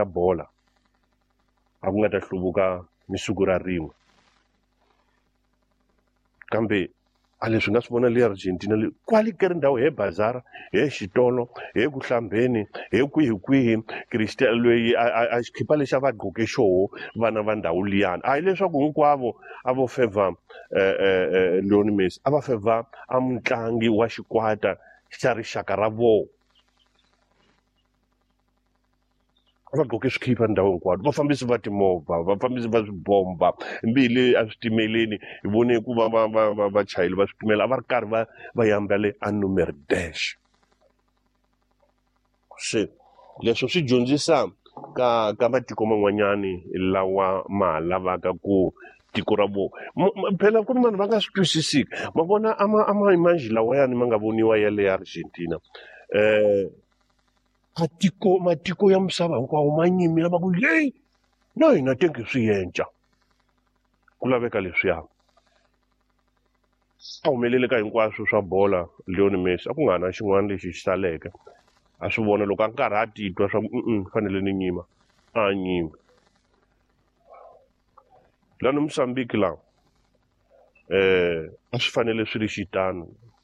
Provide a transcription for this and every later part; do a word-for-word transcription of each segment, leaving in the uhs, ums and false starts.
bola a ku nga ta hluvuka ni siku ra rin'we kambe a leswi nga swi vona le Argentina le kwali ka ndhawu he bazara he xitolo he ku hlambeni he kwihi kwihi Cristiano loyi a xikipa lexi a va gqoke xoho vana va ndhawu liyani a hi leswaku hinkwavo a vo favor Lionel Messi a va favor a mutlangi wa xikwata xa rixaka ra vona va gqoke swikipa ndhawu hinkwato vafambisi va timovha vafambisi va swibomba mbili eswitimeleni hi vone ku va va vachayeli va switimela a va ri karhi va va yambale a numero dash se leswi swi dyondzisa ka ka matiko man'wanyani lawa ma lavaka ku tiko ra vona phela ku ri vanhu va nga swi twisisiki ma vona ama ama imagine lawayani ma nga voniwa ya le Argentina eh Matiko matiko ya misava hinkwawo ma nyimile va ku yeyi na hina tenge swi endla ku laveka leswiya a humelele ka hinkwaswo swa bola Lionel Messi a ku nga na xin'wana lexi xi saleke a swi vona loko a karhi a titwa swa ku fanele ni nyima a nyima lani Mozambique lawa eh a swi fanele swi ri xitano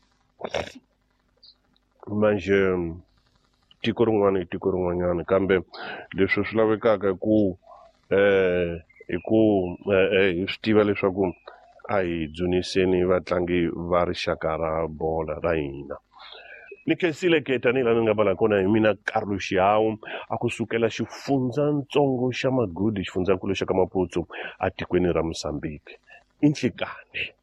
manje tiko rin'wana hi tiko rin'wanyana kambe leswi swi lavekaka hi ku eh hi ku hi swi tiva leswaku a hi dzuniseni vatlangi va rixaka ra bola ra hina ni khensile ke tanihi laha ni nga vala kona hi mina Carlos Xiawu a kusukela xifundzatsongo xa Magudi xifundzankulu xa ka Maputo a tikweni ra Mozambique i nhlikani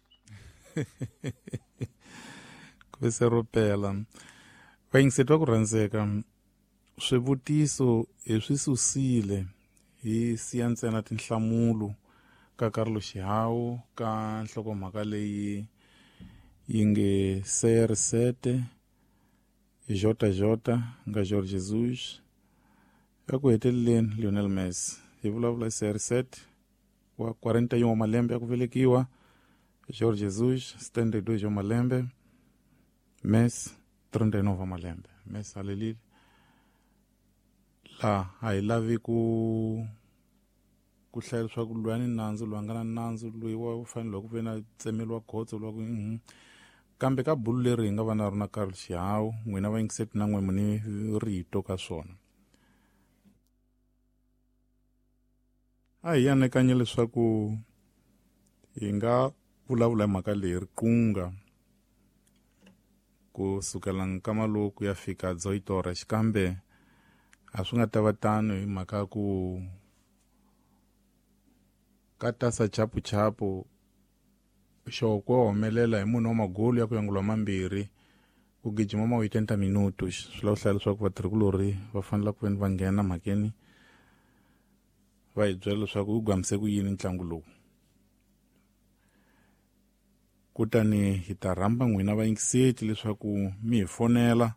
ku ve se ropela vayingiseri va ku rhandzeka swivutiso hi swi susile hi siya ntsena tinhlamulo ka Carlos Xiawu ka nhlokomhaka leyi yi nge C R sete Jota Jota nga Jorge Jesus ya ku heteleleni Lionel Messi hi vulavula C R sete wa quarenta wa malembe ya ku velekiwa Jorge Jesus setenta e dois wa malembe Messi trinta e nove wa malembe Messi halelile la a hi lavi ku ku hlayela swa ku lwani nandzu lwa nga na nandzu loyi wa fanele loko ve na tsemeliwa khotso lwa ku kambe ka bulu leri hi nga va na rona Carlos Xiawu n'wina va yingiseti na n'we muni rito ka swona a hi anekanye leswaku hi nga vulavula hi mhaka leyi riqunga ku sukela nkama lowu ku ya fika dzoitora xikambe a swi nga ta va tano hi mhaka ku ka tasa chapu chapu xo ko humelela hi munhu wa magolu ya ku yangulwa mambirhi ku gijima ma witenta minuto swi lava hlaya leswaku vatirhikulori va fanele ku va nghena mhakeni va hi byela leswaku u gwamise ku yini ntlangu lowu kutani hi ta rhamba n'wina vayingiseti leswaku mi hi fonela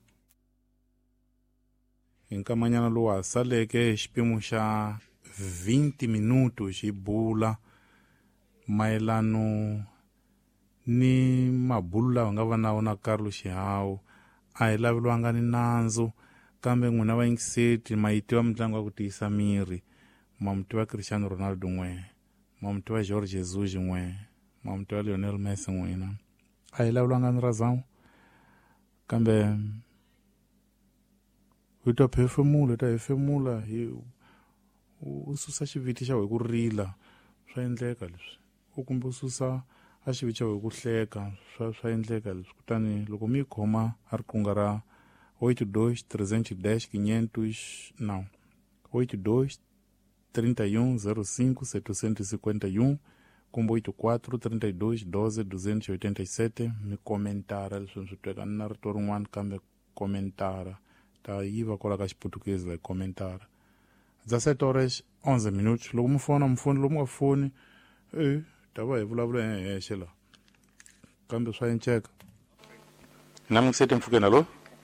hi nkamanyana lowu ha saleke xipimo xa vinte minuto xi bula mayelano ni mabulu lawa nga va na wona Carlos Xiawu a hi lavelwanga ni nandzu kambe n'wina vayingiseti ma yi tiva mitlangu ya ku tiyisa miri ma mu tiva Cristiano Ronaldo n'we ma mu tiva Jorge Jesus n'we ma mu tiva Lionel Messi n'wina a hi lavelwanga ni razangu kambe hi ta phefemula hi ta hefemula hi u susa xiviti xa we ku rila swa endleka leswi u kumbe u susa a xiviti xa we ku hleka swa swa endleka leswi kutani loko mi khoma a riqunga ra oito dois trezentos e dez quinhentos não oito dois trinta e um zero cinco setecentos e cinquenta e um kumbe oito quatro trinta e dois doze duzentos e oitenta e sete mi komentara leswi swi tweka na rito rin'wana kambe komentara ta yiva kola ka xiputukezi la komentara dezessete horas onze minutos loko mi fona mi foni lomu nga foni eh ta va hi vulavula ehenhla la kambe swa enceka na mi sete mfukeni alo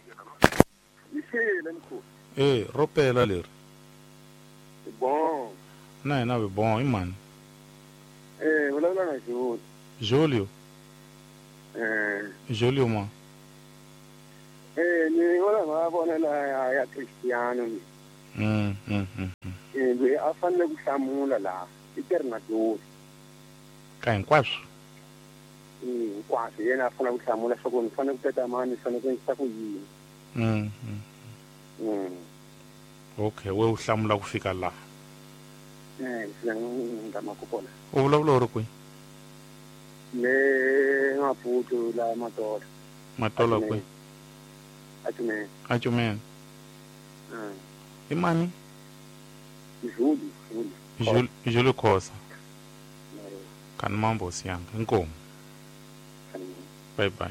eh ropela leri Bom. na hina vi bon i mani Eh, vulavula na Julio. Julio Eh, Julio ma eh ni wala va vona la ya Cristiano. mm mm mm eh loyi a fanele ku hlamula laha i Terminator ka hinkwaswo eh hinkwaswo yena a fanele ku hlamula swa ku ni fanele ku teka mani ni fanele ku endlisa ku yini mm mm okay we u hlamula ku fika la eh sina ngama ku pona u vulavula uri kwi le Maputo la Matola Matola kwi Atume Ajumen ah imani Juli Juli Juli Khosa kan mambo siyanga inkomo bye bye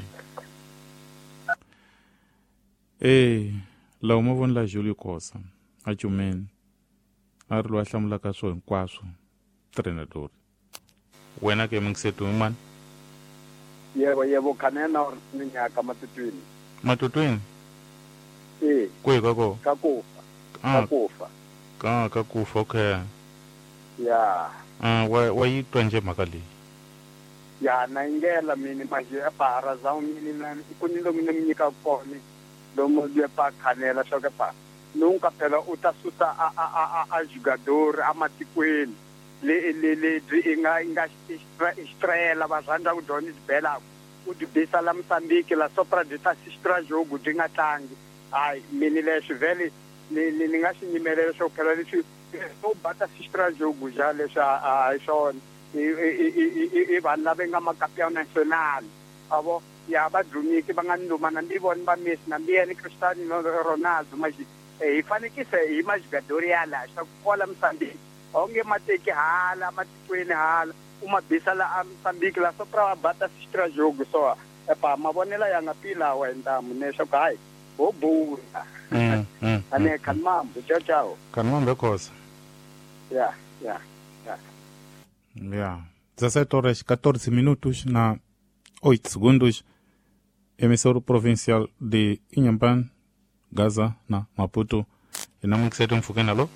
eh la uma von la Juli Khosa Ajumen a ri lo hlamula ka swo hinkwaswo Terminator wena ke mngisetu imani yebo yebo kanena ni nyaka matutwini matutwini eh kwe kako kakufa ah kakufa ka kakufa okay ya ah wa wa yitwa nje mhaka leyi ya na ingela mini manje para za mini na kuni lo mina mnyika kona lo mo ye pa kanela sho ke pa nunca phela utasusa a a a jogador amatikweni le le le inga inga extrela bazanda ku doni bela u dibisa la Mozambique la sopra de ta sistra jogo dinga tlangi ai mini le sveli ni ni nga xinyimelelo xo phela lexi so bata sistra jogo ja leswa a xona i vanhu lava nga makapi national avo ya va dumiki va nga ndumana ndi vona va Messi na mbiyeni Cristiano Ronaldo maji hi fanekise hi majigadori ya la xa kola Mozambique onge mateki hala matikweni hala uma bisa la Mozambique la sopra bata sistra jogo so epa mavonela ya nga pila wenda munesho kai ho bula mm ane kanmambo ciao ciao kanmambo Khosa ya ya ya ya dezessete horas catorze minutos na oito segundos emissor provincial de Inhambane Gaza na Maputo ina mngisetu mfukeni alo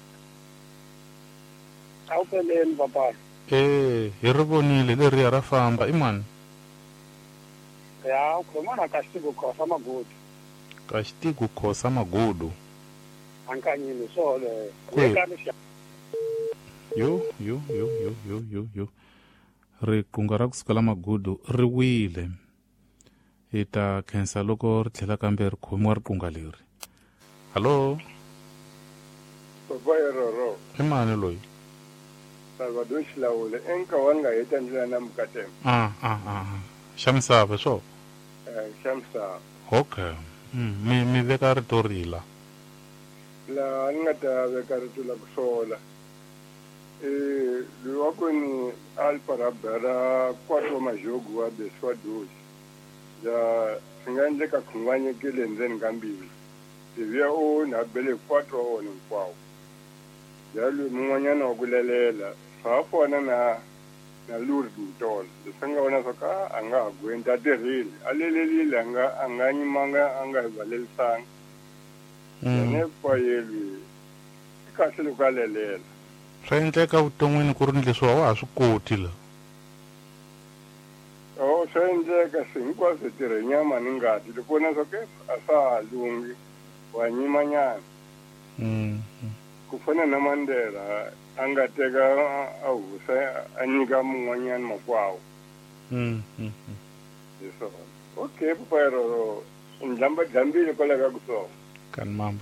awupeleni papa eh hi ri vonile leri ra famba imani ya khoma na Kastigo Khosa Magudu Kastigo Khosa Magudu ankanyini so le Kwe. lekani sha yo yo yo yo yo yo yo ri kunga ra kusuka la Magudu ri wile hi ta khensa loko ri tlhela kambe ri khomiwa riqunga leri hallo papa eroro imani loyi Salvador Xilawule enka wanga heta ndlela na mukatema ah ah ah xa misava swo eh shamsa okay mm mi mi veka rito rila la nga ta veka rito la kusola eh liwako ni alparabera kwatwa majogu wa beswa doji ja singandleka khungwanye kele ndzeni ka mbili tivya o na bele kwatwa o ni kwao jalo mun'wanyana wa ku lelela fa fona na na luri mtolo lesanga wona soka anga agwenta tirhile alelelile anga anganyi manga anga valelisanga ne payeli kahle lokalelela swa endleka vuton'wini ku ri leswi wa ha swi koti la oh swa endleka swi hinkwaswo tirhe nyama ni ngati loko wona soke a swa ha lungi wa nyimanyana mm ku fana na Mandela a nga teka a husa a nyika mun'wanyana makwawo mm mm hi swona okay papayero ndlamba dlambile kwalaho ka kusona kan mamba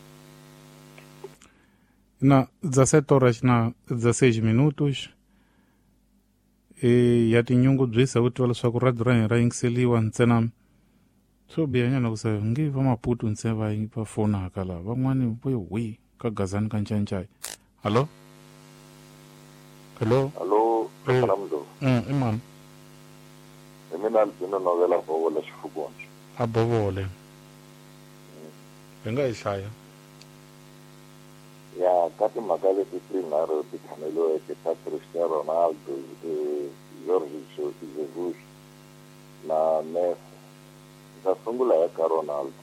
na dezessete horas na dezesseis minutos e ya tinyungubyisa u tiva leswaku radio ra hina ra yingiseliwa ntsena swo bihanyana ku sa nge va Maputo ntsena va va fonaka laha van'wani vo hwi ka Gazani ka Ncancai hallo hallo Hello, Eh. Ramzo. mm imani Mina Albino novela Bovola Xifugoni. a bovole hi nga yi hlaya Ya, ka timhaka leti tinharhu ti khaneliweke ta Cristiano Ronaldo, eh, Jorge Jesus na Messi. Ndza sungula eka Ronaldo.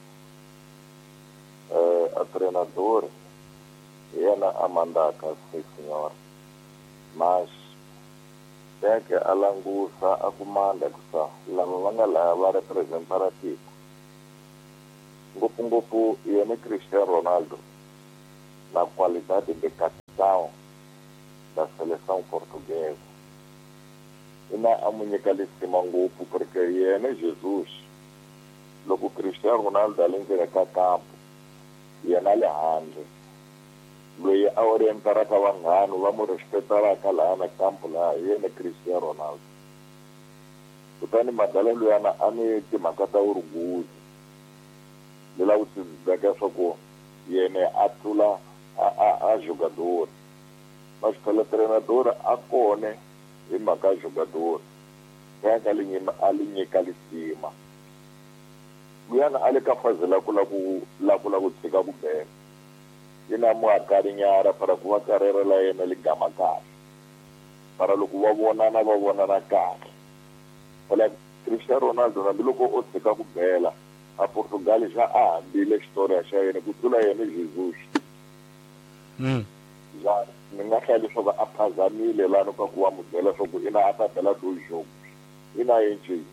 Eh, a treinador hi yena a mandaka signora. Mas teke a langusa a ku manda kusa lava va nga laya va representara tiko ngopfungopfu yena Cristiano Ronaldo na qualidade de capitão da seleção portuguesa. E na amunhecalíssima grupo, porque ele é Jesus. Logo Cristiano Ronaldo além de cá campo, e é na Alejandro. Lui a orientar a Cavangano, vamos respeitar a Calana campo lá, e ele é Cristiano Ronaldo. Portanto, Madalena Luana, a minha que macata orgulho. De lá o se daqui só e ele atula a, a, a jogador. Mas pela treinadora, a cone, e maca jogador. Tem a linha, a linha que ali cima. Luana, ali que faz lá com lá com lá o Chicago Bears. E na moa carinhara para com a carreira lá e ele gama casa. Para o que o avô na avô na casa. Olha, Cristiano Ronaldo, na biloco o Chicago Bela, a Portugal já há bila história já é que tudo é Jesus. Hum. Já ninguém sabe sobre a família lá no campo a modelo sobre ina a tabela dos jogos. Ina gente.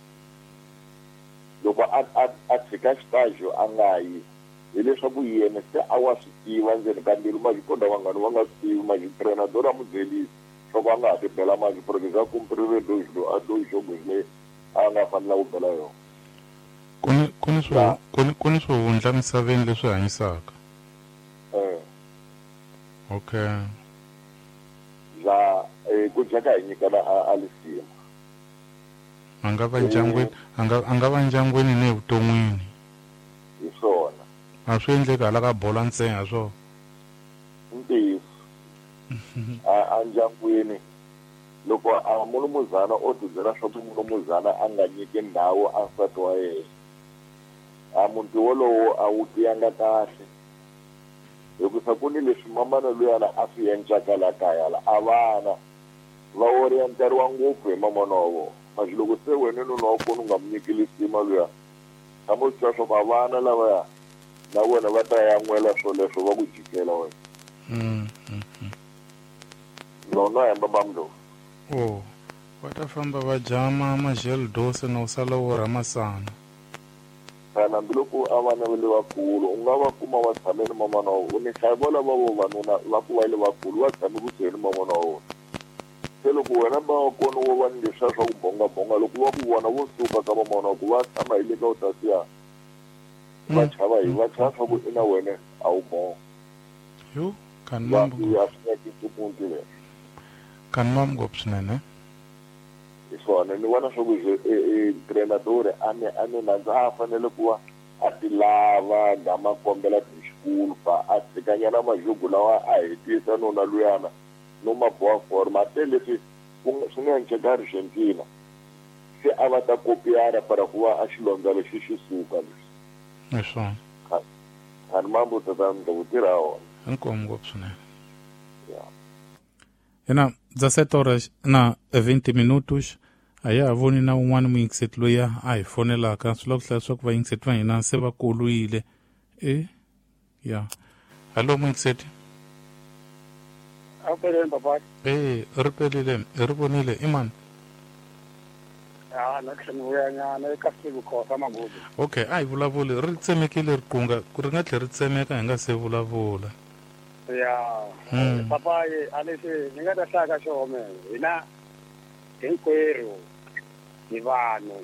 Do a a a ficar estágio angai. Ele só buia nesse awasiti wanze kandilo mas quando wanga wanga si mas treinador a modelo só wanga de pela mais provisão cumprir dois dois jogos né anga fanla u pela yo. Kuni kuni swo kuni kuni swo undla misaveni leswi hanyisaka. Eh. Okay. Ja eh ku jaka nyika na alisima. Anga va njangweni anga anga va njangweni ne vuton'wini. Isona. A swi endleka la ka bola ntsena swo. Ntiyiso. A anjangweni loko a munhu muzana o tibyela swa ku munhu muzana a nga nyiki ndhawu a nsati wa yena. A muti wolowo a wu tiyanga kahle. Hikusa ku ni leswi mamana luyana a swi endlaka la kaya la a vana va orienteriwa ngopfu hi mamana wa vona. Mas loko se wena nuna wa kona u nga mu nyikili sima luya a mo twa swa ku vana lavaya na vona va ta ya n'wela swo leswo va ku jikela wena. Mm. Nona hemba bamlo. Oh. Va ta famba va jama majel dose no sala wo ramasana. Kana biloko a vana va le vakulu u nga va kuma va tshame ni mamana wa vona. Ni hlayi vola va vo vanuna va ku va le vakulu va tshame kusuhi ni mamana wa vona. Se loko wena ba wa kona wo va ni leswiya swa ku bongabonga loko va ku vona vo suka ka mamana wa ku va tshama hi le ka u tasiya va chava hi va chava swa ku i na wena a wu bonga. Yo kan mambo ya swi tipunti le kan mambo swinene. Isona ni vona swa ku e treinador a ne a ne na a fanele ku va a ti lava gama kombela xikulu pa a tsikanyana majugu lawa a hetisa nona luyana no maboha forma te leswi swi nga endleka Argentina se a va ta kopiara para ku va a xilondza lexi xi suka leswi. Isona. Kan mambo tata ndo tirha wona. Inkomo swinene. Yeah. Ena dezessete horas na vinte minutos aí a voni na un'wana muingiseti loyi a hi fonelaka swi la ku hlaya swa ku vayingiseti va hina se va kuluile e ya hallo muingiseti. A peleni papa. Eh ri pelile ri vonile i mani. Ah na tlhela vuya nyana eka siku khosa magudu. Okay a hi vulavuli ri tsemekile riqunga ku ri nga tlhela ri tsemeka hi nga se vulavula. Ya Mm. papa ye alese ni nga ta hlaka xome hina hinkwerhu hi vanhu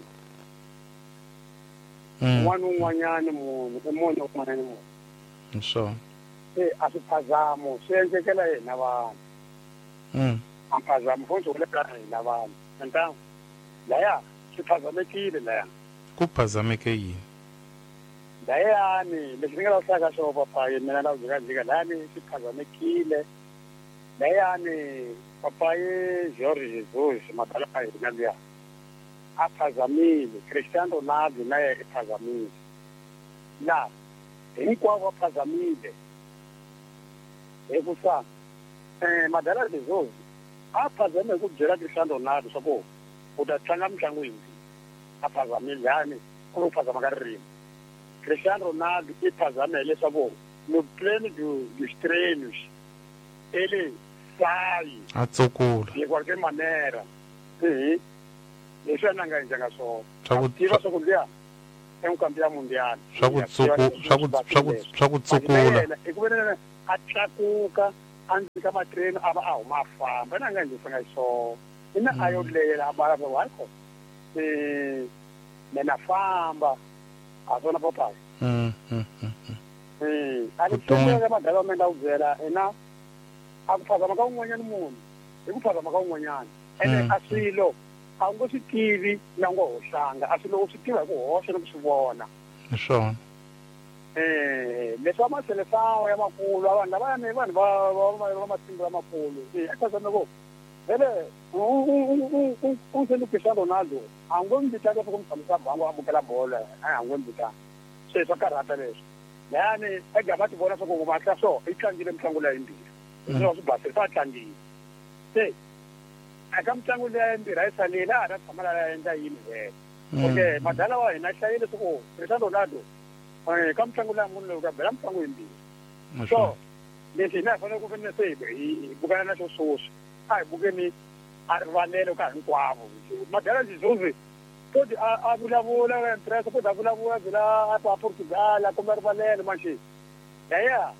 Mm. n'wana un'wanyani munhu i munhu un'wanyani munhu So. se a swiphazamo swi endlekela hina vanhu Mm. a mphazamo fonso wu le ka hina vanhu entangu laya swi phazamekile laya Ku phazameke yini? layani leswi ni nga la hlaka xo papayi mina la jikajika layani swi phazamekile layani papayi Jorge Jesus makala ka hina liya a phazamile Cristiano Ronaldo na ye i phazamile laha hinkwavo va phazamile hikusa um Madalena Jesus a phazame hi ku byela Cristiano Ronaldo swa ku u ta tlanga mitlangu yindzi a phazamile yani ku ri phazama ka ririmi Cristiano Ronaldo i phazame hileswaku no pleno dos treinos ele sai A tsukula. de qualquer maneira sim leswi a nga endlanga swona Swa ku tiva swa ku liya i n'wi campeão mundial swa ku tsuku swa ku swa ku swa ku tsukula. i ku ve a tlakuka a ndzi ka matreni a va a huma a famba na nga ndzi fanga so ina a yo lela ba ba wa ko eh mina famba a zona papa mm mm eh a ni tsela ma dala menda uzela ina a ku phazama ka un'wanyana munhu hi ku phazama ka un'wanyana ene asilo a ngo swi tivi na ngo hoxanga asilo swi tiva hi ku hoxa na ku swi vona swona eh leswa maselefawa ya makulu abantu labane vanhu va va matsimba lamakulu eh akazama ko vele u se lukisa Ronaldo angomvita ka kumthamisa bango amukela bola hayi angomvita se sakarata leswi yani egaba tibona soko kubatla so itlangile mtlangu la imbili so sibase sa tlangile se aka mtlangu la imbili ayisalela ara tsamala la enda yini vele okay madala wa hina hlayile soko Cristiano Ronaldo eh ka mtlangu la munhu lo ka bela mtlangu imbili so leswi na fanele ku venna sebe hi bukana na swo soso ai bukeni a rivalelo ka hinkwavo madala zizozi todi a vulavula ka interest todi a vulavula bila a Portugal a kumbe rivalelo manchi yaya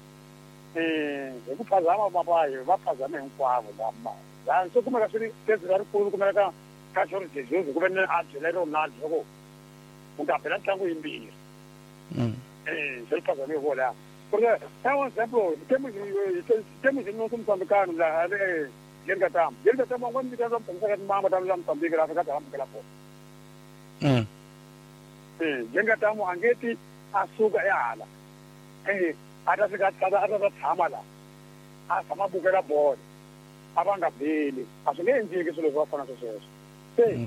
eh hi ku phazama mapayo va phazama hinkwavo lama dan so kuma ka swi tezi ra rikulu kuma ka ka swo zizozi ku venna a byela Ronaldo ko unga bela ntlangu yimbili mm eh se phazama yo vola porque é um exemplo temos temos no moçambicano lá é Jenga tam, jenga tam ngwan kita tam tengah mama tam lam tam digra ka tam kala po. Mm. Eh, jenga tam angeti asuka yala. Eh, ada sikat kada ada thamala. A sama bukela board. Abanga bili. Asule njike solo kwa fana sose. Eh,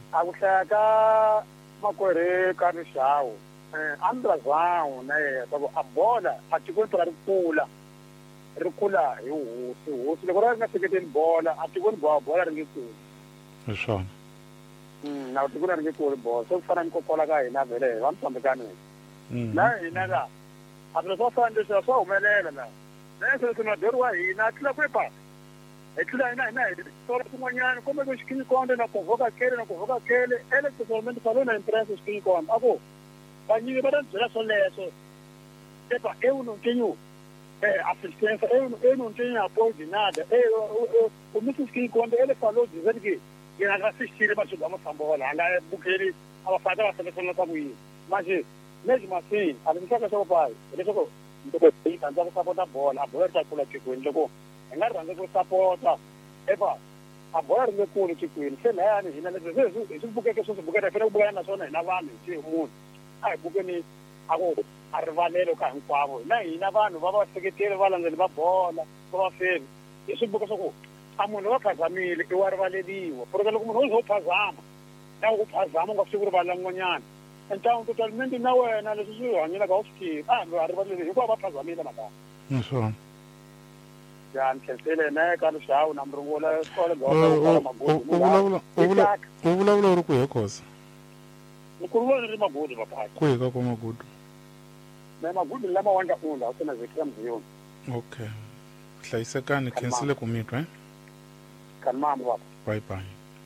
akuhlaka makwere ka rishawo. Eh, andra zao na yebo abola atikontra rikula. rikula hi hosi hosi loko ra nga seketeni bola a ti voni bola ri nge kuli swona mm na ti vona ri nge kuli bola so fana ni kokola ka hina vele va mtambekani na hina la a lo so fana leswi swa humelela la leswi swi na doriwa hina tlula ku pa tlula hina hina sora kun'wanyana kumbe ku xikini konde na ku voka kele na ku voka kele ele totalmente falou na imprensa xikini konde ako va nyingi va byela swo leswo epa eu não tenho eh assistência eu eu não tenho apoio de nada eu o Mister quando ele falou dizendo que que não assistir para jogar uma sambola anga bukeri aba fada ba seleção na tabuí mas mesmo assim a gente sabe só pai ele só então ele tá dando sabota bola a bola tá por aqui com ele ko engar dando ko sapota epa a bola ringe ko ni ku ele se lá ni na lezo isso buke que só buke da fera buke na zona na vami ti mundo ai buke ni ako a rivalelo ka hinkwavo na hina vanhu va va seketeli va landzeli va bola va va feni hi swi buka swa ku a munhu va phazamile i wa rivaleliwa porque loko munhu wo phazama na ku phazama u nga swi ku rivala n'wanyana entlangu totalmente na wena leswi swi hanyelaka u swi tiva a lo a rivaleli hikuva va phazamile makaya swona ya ni khensile na ka Lushawu na Mrungula swikolo u vulavula uri ku he khosa ni ku vona ri magudu papaya ku he ka ko magudu na magudu lama wanga unda usena zikira mziyoni okay hlayisekani khensile ku mitwa eh kan mama baba bye bye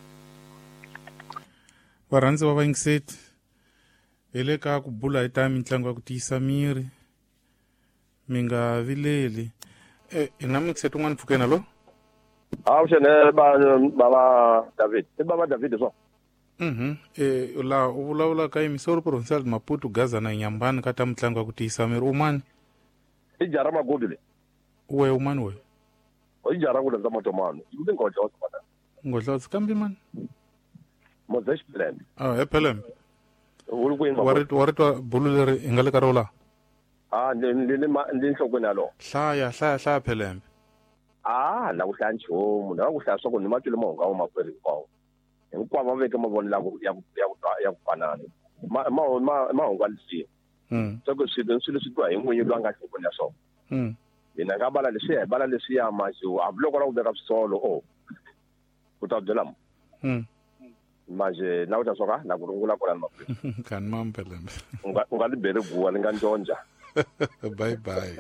varhandzi va vayingiseti hi le ka ku bula hi ta mitlangu ya ku tiyisa miri mi nga vileli eh hi na mixet un'wana mpfhukeni lo a xene ba baba David i baba David so mhm eh la u vulavula ka emisoro provincial Maputo Gaza na Nyambani ka ta mitlangu ya ku tiyisa miri umani i jara magudu le we umani we o jara ku lenza matomano ibi ngojo sibana ngojo sikambi man Moses plan ah epelem uri ku inga warit warit bululeri ingale karola ah ndi ndi ndi nhlokweni alo hlaya hlaya hlaya phelembe ah la ku hlaya nchumu na ku hlaya swa ku ni matwile mahungu wa makweri kwawo hinkwavo veke mavonela ya ya ya ku fanana ma ma mahungu alisi mm so ku swilo swilo swi twa hi n'winyi lwa nga nhlokweni ya swona mm mina nga bala leswi hi bala leswi ya majo a vloko la ku veka swisolo o ku ta byela mu mm manje na u ta soka na ku rungula ku la makweri kan mampelembe unga unga libere buwa linga njonja bye bye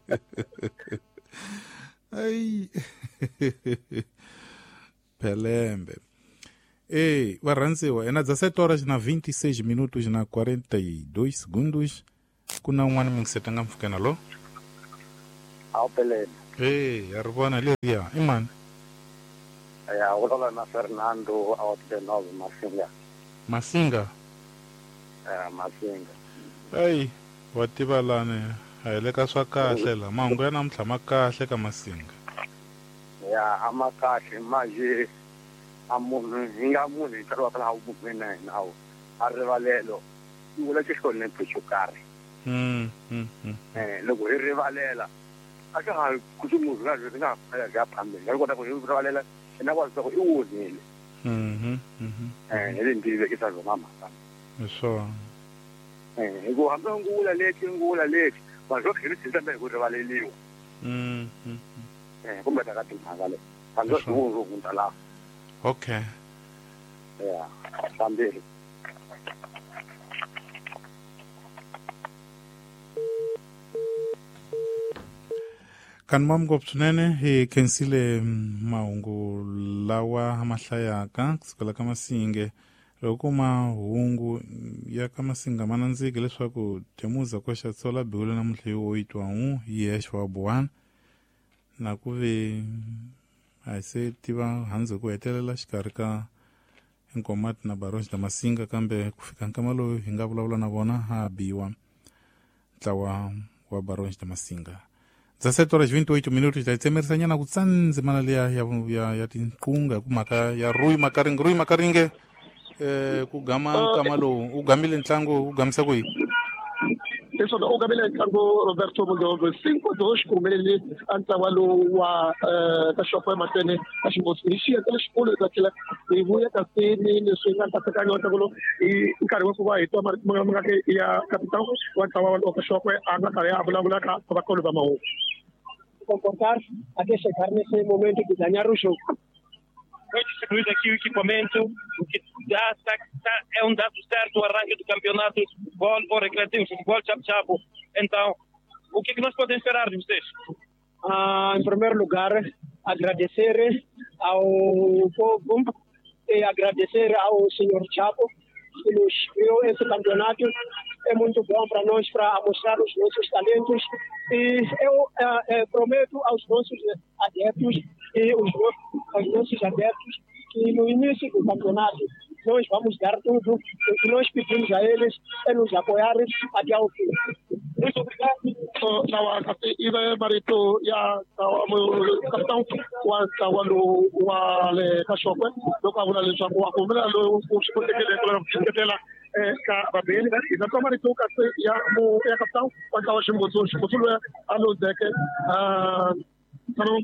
ai pelembe ei varhandziwa ena dezessete horas na vinte e seis minutos na quarenta e dois segundos kuna un'wana mi ngiseta nga mpfhukena lo ao Pelé. Ei, a rivona leria, e mano? É, a Aurora na Fernando ao dezenove, Massinga. Masinga? É, Massinga. Ei, wa tiva lani, a hi le ka swa kahle la, mahungu ya namuntlha ma kahle ka Masinga. Ya, a ma kahle, maji a munhu, hi nga munhu hi tsariwaka laha vumunhwini na hina awu. A rivalelo, i vula xihlonipho xo karhi. Mm, mm, mm. Eh, loko hi rivalela, a ka ha kuthi munhu nga ri nga phaya ya phambili. Hi kota ku hi rivalela, hi na kwazi ku i wonile. Mhm, mhm. Eh, hi le ntivekisa zona mhaka. Hi swona. Eh, hi ku hambi ngula leti ngula leti, vanhu va khirisa hi ku rivaleliwa. Mm, mm. Eh, kumbe ta ka timhaka leti. Vanhu va swin'wana ku ta laha. Okay. Ya, phambili. Kanti mami ngopfu swinene hi khensile mahungu lawa ma hlayaka kusukela ka Masinge. Loko mahungu ya ka Masinga ma nandziki leswaku Temuza koxa tsola bihule namuntlha yo yitwa n'wu hi yexe wa buwana na ku ve a hi se tiva handze ku hetelela xikarhi ka Nkomati na Baronji na Masinga, kambe ku fika nkama lowu hi nga vulavula na vona ha biwa ntlawa wa Baronji na Masinga. dezessete horas vinte e oito minutos da tsemerisa nyana ku tsandzimana leya ya ya ya tinqunga ku mhaka ya Rui Makaringe. Rui Makaringe eh ku gama nkama lowu u gamile ntlangu u gamise ku yini? Isso o Gabriel Cango Roberto Mundo cinco dois com ele antava wa da shopo matene a shimbotsishia da shikolo da kila ivuya ka sini ni swinga ta ka nyota kulo i nkari wa kuba ito mga mga ke ya capitão wa tawa wa shopo anga kare abula bula ka ba kolo ba mau comportar até chegar nesse momento de ganhar o jogo. Foi distribuído aqui o equipamento, o que dá, tá, tá, é um dado certo o arranque do campeonato de futebol ou recreativo, futebol chapo-chapo. Então, o que, que nós podemos esperar de vocês? Ah, em primeiro lugar, agradecer ao povo e agradecer ao senhor Chapo que nos criou esse campeonato. É muito bom para nós, para mostrar os nossos talentos. E eu eh, eh, prometo aos nossos adeptos e os, aos nossos adeptos que no início do campeonato nós vamos dar tudo. O que nós pedimos a eles é nos apoiar até ao fim. Muito obrigado. Nawa kasi iba marito ya capitão wa tawalo wa le kashope do ka wala le sa ko ko mela lo ko ko te ke le ke la ka babeli ina to marito kasi ya mo ya capitão wa tawa shimbo so shimbo so alo deke ah não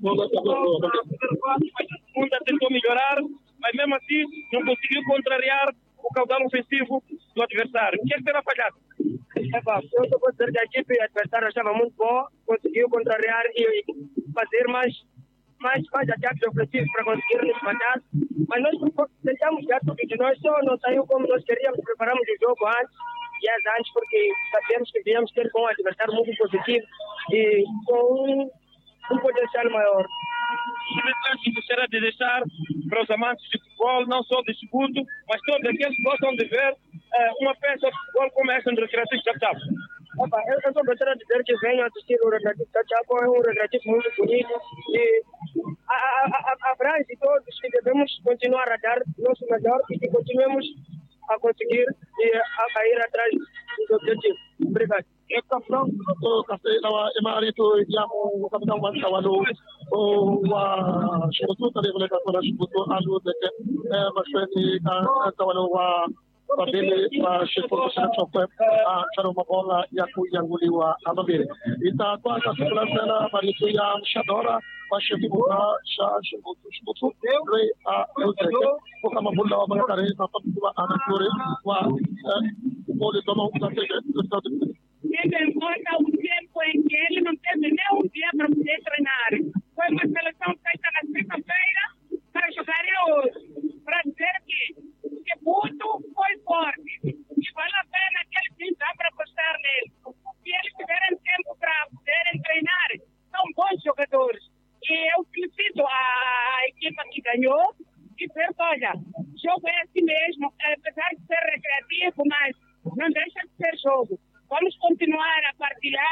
tentou melhorar, mas mesmo assim não conseguiu contrariar o caudal ofensivo do adversário. O que é que terá falhado? Eu só posso dizer que a equipe adversária estava muito boa, conseguiu contrariar e fazer mais, mais, mais ataques ofensivos para conseguir nos matar. Mas nós tentamos dar tudo de nós, só não saiu como nós queríamos. Preparamos o jogo antes, dias antes, porque sabemos que viemos ter com um adversário muito positivo e com um, um potencial maior. A mensagem que será de deixar para os amantes de futebol, não só de segundo, mas todos aqueles que gostam de ver uh, uma peça de futebol como essa no Recreativo Chapo-Chapo. Eu, eu só gostaria de dizer que venham assistir o Recreativo Chapo-Chapo, é um recreativo muito bonito e a, a, a, abrange todos que devemos continuar a dar nosso melhor e que continuemos a conseguir e a, a ir atrás dos objetivos. Obrigado. É capitão o café na emarito ya o capitão wa tawalo o wa shoto tare vale ka kora shoto alu de eh masfeti ka tawalo wa babele wa shoto sa chope a charo mabola ya ku yanguliwa ababele ita kwa ka kula sana marito ya shadora wa shoto sha shoto shoto re a udeke ko kama bulla wa magare na papua ana kore wa o de tomo ka te Tendo em conta o tempo em que ele não teve nem um dia para poder treinar. Foi uma seleção feita na sexta-feira para jogar hoje. Para dizer que, que muito foi forte. E vale a pena que eles precisam para apostar nele. Se eles tiverem tempo para poderem treinar, são bons jogadores. E eu felicito a equipa que ganhou. E dizer, olha, o jogo é assim mesmo. Apesar de ser recreativo, mas não deixa de ser jogo. Vamos continuar a partilhar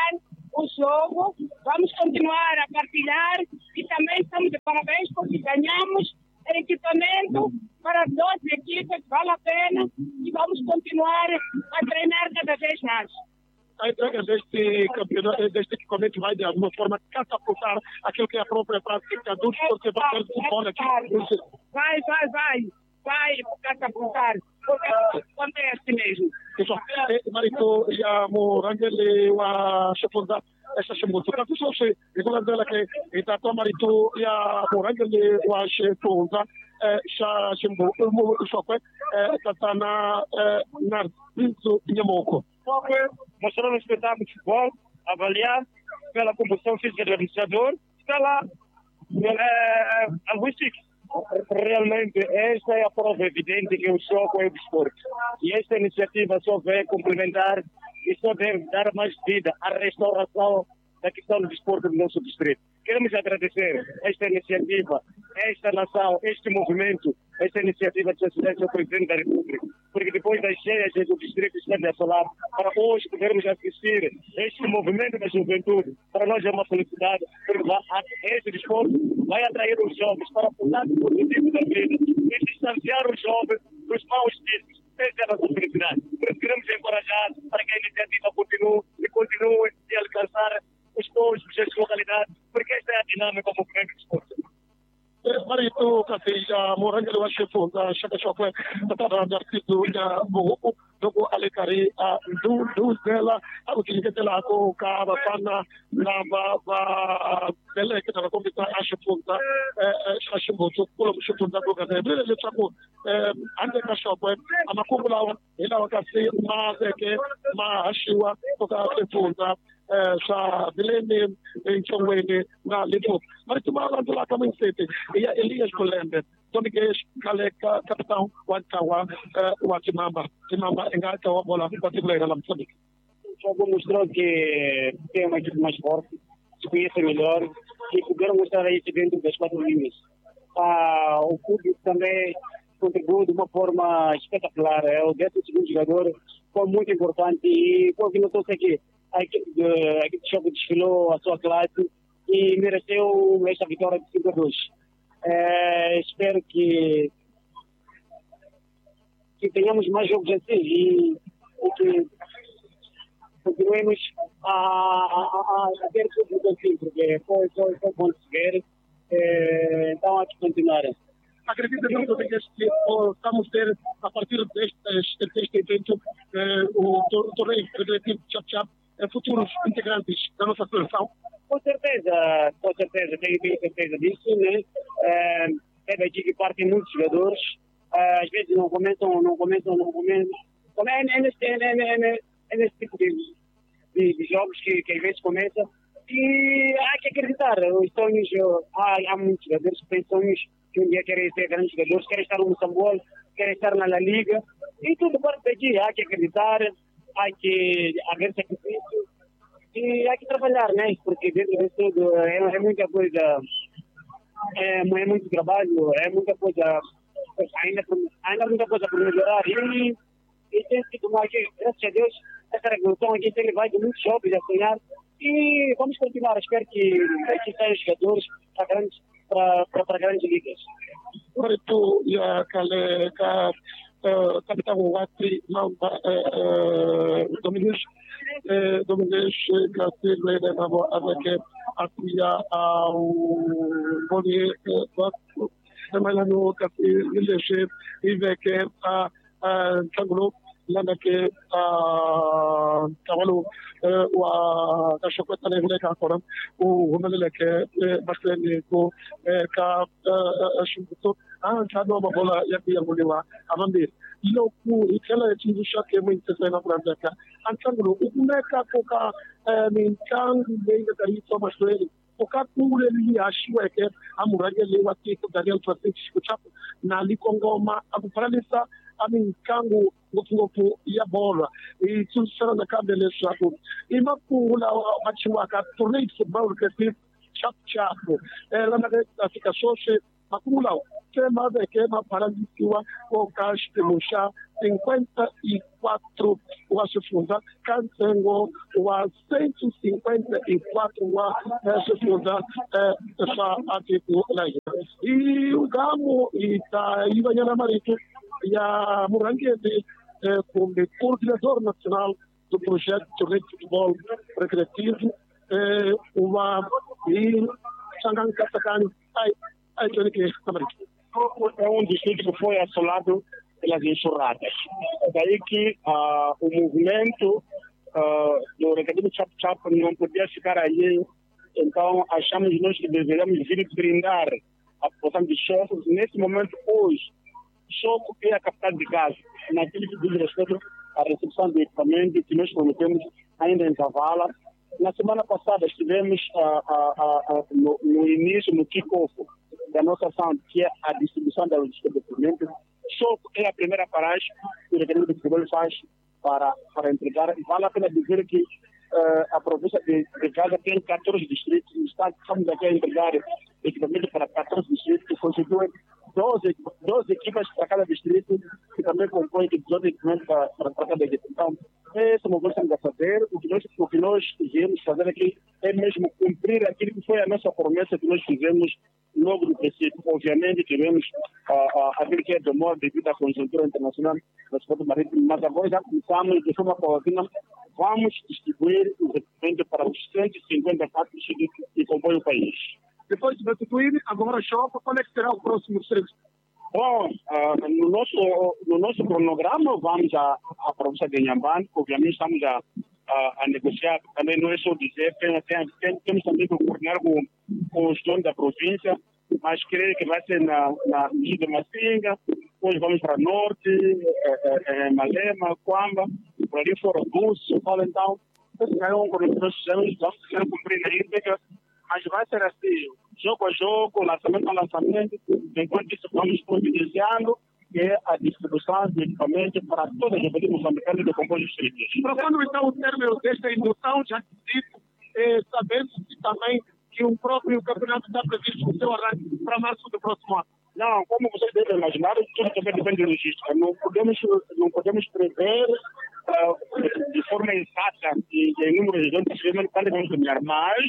o jogo, vamos continuar a partilhar e também estamos de parabéns porque ganhamos equipamento para doze equipes, vale a pena e vamos continuar a treinar cada vez mais. A entrega deste campeonato, deste equipamento vai de alguma forma catapultar aquilo que é a própria prática do desporto de futebol aqui. Vai, vai, vai, vai catapultar, porque acontece mesmo. Pessoal, Marito ya Morangele wa Shefonda essa Shemoto. Para tudo isso, igual dela que está a Marito ya Morangele wa Shefonda sha Shembo o shope está na na Pinto Nhamoko. Mostrando o espetáculo de futebol, avaliar pela composição física do administrador, está lá, é, a linguística. Realmente, esta é a prova evidente que o jogo é o desporto. E esta iniciativa só vem complementar e só deve dar mais vida à restauração da questão do desporto do nosso distrito. Queremos agradecer esta iniciativa, esta nação, este movimento, esta iniciativa de Sua Excelência o Presidente da República, porque depois das cheias do distrito estamos a falar, para hoje podermos assistir este movimento da juventude, para nós é uma felicidade, porque este desporto vai atrair os jovens para o lado positivo da vida e distanciar os jovens dos maus títulos. Essa é a nossa felicidade. Por isso queremos encorajar para que a iniciativa continue e continue a alcançar os povos das localidades, porque esta é a dinâmica do movimento de esporte. Marito kasi Morangele wa Shefonda shaka shokwe tatara dartidu ya bogo dogo alekari a du du dela au kingetela ko ka bafana na ba ba dela que tava compita a Shefonda a Shefonda ko Shefonda ko ka dele le tsako ande ka shokwe amakungula ela wakasi ma ke ma ashiwa ko ka Shefonda sa dilene nchongwene na leto mas tu mala lá também sete e Elias Colembe Tonigesh Kaleka capitão Watawa Watimamba Timamba engata a bola particular lá no Sonic. O jogo mostrou que tem uma equipe mais forte, se conhece melhor e puderam mostrar isso dentro das quatro linhas. Ah, o público também contribuiu de uma forma espetacular. É o décimo segundo jogador, foi muito importante e foi que notou-se aqui. A equipe de, a equipe de jogo desfilou a sua classe e mereceu esta vitória de cinco a dois. É, espero que, que tenhamos mais jogos assim e, e que continuemos a, a, a ver tudo assim, porque foi, foi, foi bom de ver. É, então, há que continuar. Acredito que estamos a ter, a partir deste, deste evento, eh, o torneio federativo de Chap-Chap, futuros integrantes da nossa seleção? Com certeza, com certeza, tenho bem certeza disso, né? É, é daqui que partem muitos jogadores, é, às vezes não começam, não começam, não começam. É, é, nesse, é, é, é nesse tipo de, de, de jogos que, que às vezes começa e há que acreditar. Os sonhos, há, há muitos jogadores que têm sonhos que um dia querem ser grandes jogadores, querem estar no Moçambique, querem estar na La Liga e tudo parte daqui, há que acreditar. Há que haver sacrifício e há que trabalhar, né? Porque dentro disso tudo é, é muita coisa, é, é muito trabalho, é muita coisa, ainda, ainda muita coisa por melhorar. E, e tem que tomar aqui, graças a Deus, essa revolução aqui tem levado muitos jovens a sonhar e vamos continuar. Espero que, que saiam jogadores para grandes, para, para, para grandes ligas. Marito ya kale ka capitão Wati Mamba Domingos Domingos Castilho levava avec Atia ao Bolier também no Castilho Leche e que a Tanglo lana que a Cavalo wa Kashokota levele ka koram o homele que bastante ko ka shumbuto ah chado uma bola ya pia muliwa amambe ilo ku ikela tindu shake muito sana prandaka antanglo ukumeka koka mintangu beinga tarifa masweli koka kule li ashwa ke amuraje lewa tiko Daniel Francisco Chapo na likongoma akuparalisa aminkangu ngofungofu ya bola e tunsana na kabele shapo imakula machiwa ka torneio de futebol que Chap-Chap ela na classificação makula tema veke maparalisiwa okash temusha cinquenta e quatro wa swifundza ka ntsengo wa cento e cinquenta e quatro wa swifundza swa atiko la hina. I ungamo i ta yivanyana marito ya murangeli kumbe coordenador nacional do projeto de futebol recreativo uma e Xangan Katakani ai ai que é um distrito que foi assolado pelas enxurradas. É daí que uh, o movimento uh, do recreativo Chap Chap não podia ficar aí. Então achamos nós que deveríamos vir brindar a população de Choco. Nesse momento hoje Choco é a capital de Gaza, naquilo que diz respeito à recepção de equipamento que nós prometemos ainda em Zavala. Na semana passada estivemos uh, uh, uh, no, no início, no kick-off da nossa ação, que é a distribuição da logística de equipamento. Choco é a primeira paragem que o Recreativo de Futebol faz para, para entregar. Vale a pena dizer que uh, a província de, de Gaza tem quatorze distritos, estamos aqui a entregar equipamento para quatorze distritos, que constituem doze, doze equipas para cada distrito, que também compõem dezoito equipamentos para, para cada equipe. Então, esse movimento que estamos a fazer, o que, nós, o que nós viemos fazer aqui é mesmo cumprir aquilo que foi a nossa promessa que nós fizemos logo no princípio. Obviamente tivemos uh, uh, aquilo que é demora devido à conjuntura internacional do transporte marítimo, mas agora já começamos de forma paulatina, vamos distribuir os equipamentos para os cento e cinquenta e quatro distritos que compõem o país. Depois de substituir, agora Choco, quando é que será o próximo distrito? Bom, uh, no, nosso, no nosso cronograma vamos à, à província de Inhambane, obviamente estamos a, a, a negociar, também não é só dizer, tem, tem, tem, temos também que coordenar com, com os donos da província, mas creio que vai ser na, na Ilha de Massinga, depois vamos para Norte, é, é, é, Malema, Quamba, por ali fora do Sul, então, esse é um cronograma que nós fizemos, vamos querer cumprir na íntegra, mas vai ser assim, jogo a jogo, lançamento a lançamento, enquanto isso vamos providenciando que é a distribuição de equipamentos para todas as empresas moçambicanas que compõem os distritos. Trocando então o término desta indução, já dito, é, sabemos também que o próprio campeonato está previsto o seu arranque para março do próximo ano. Não, como vocês devem imaginar, tudo também depende de logística. Não podemos, não podemos prever uh, de forma exata e em números de eventos quando vamos terminar, mas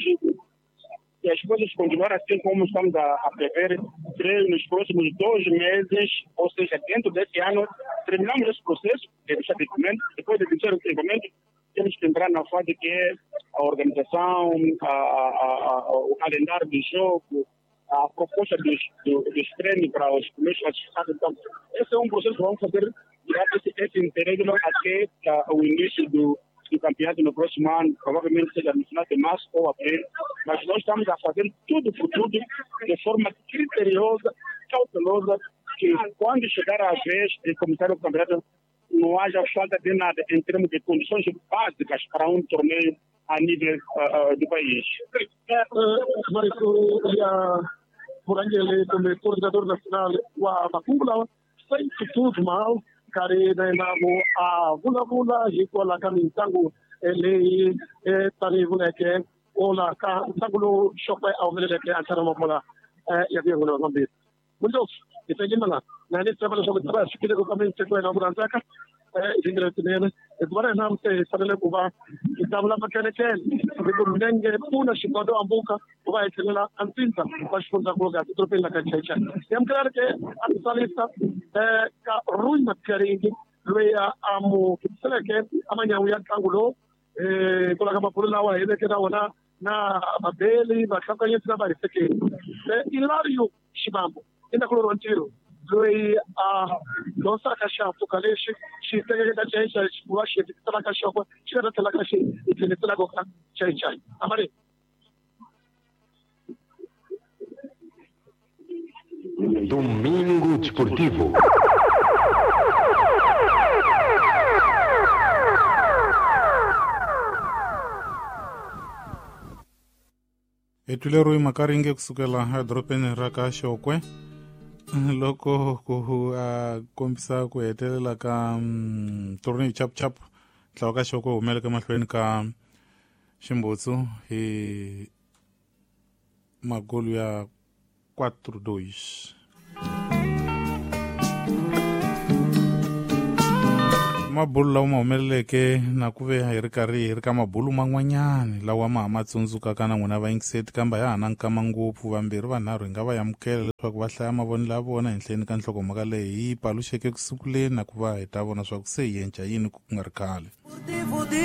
e as coisas continuarem assim como estamos a, a prever, creio nos próximos dois meses, ou seja, dentro desse ano, terminamos esse processo de deixar de equipamento. Depois de deixar o equipamento, temos que entrar na fase que é a organização, a, a, a, o calendário do jogo, a proposta dos, do, dos treinos para os primeiros classificados. Então, esse é um processo que vamos fazer durante esse, esse interregno até uh, o início do do campeonato no próximo ano, provavelmente seja no final de março ou abril, mas nós estamos a fazer tudo por tudo de forma criteriosa, cautelosa, que quando chegar a vez de começar o campeonato não haja falta de nada em termos de condições básicas para um torneio a nível uh, uh, do país. Marito, por ele, como coordenador nacional, o Macungula, sempre tudo mal, kare na namo a vula vula hiko la kami tangu ele e tani vula ke ola ka tangu shopa au vele ke antara mola ya bi vula ngambi mundo ita jimala na ni trabalho sobre trabalho kile ko kami se ko na buranza ka e dingra tinene e dwara nam se sadale ko ba kitabla makane ke ko nenge puna shikodo ambuka ko ba itela antinta ko shkonda ko ga trope la ka chaicha yam klar ke ansalista ka rui makaringi loya amu seleke amanya uya kangulo eh kola kama pula wa ede ke na na abeli ba kakanye trabalho seke Hilario Shibambo ina koloro antiro loya a nossa caixa focaleche shi tege da chaicha wa shi tala caixa ko shi da tala caixa itene tala go ka chaicha amare Domingo Desportivo. Etulero makaringe kusukela dropeni raka shokwe loko ku kombisa ku hetelela ka torneio chap chap tlawa ka shoko humele ka mahlweni ka ximbutsu hi magolo ya quatro dois. mabulu lawa ma humeleleke na ku ve hi ri karhi hi ri ka mabulu man'wanyani lawa ma ma tsundzukaka na n'wina vayingiseti kambe ya ha na nkama ngopfu vambirhi vanharhu hi nga va yamukela leswaku va hlaya mavonelo ya vona henhleni ka nhlokomhaka leyi hi paluxeke ku sukuleni na ku va hi ta vona swa ku se hi yenca yini ku nga ri khale.